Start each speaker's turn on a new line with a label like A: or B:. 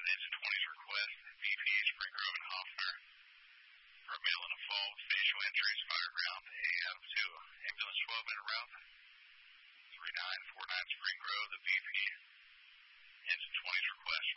A: Engine 20's request, VP Spring Grove and Hoffner, for a male and a fall with facial injuries, fireground AM to ambulance 12-minute route, 3949 Spring Grove, the VP Engine 20's request.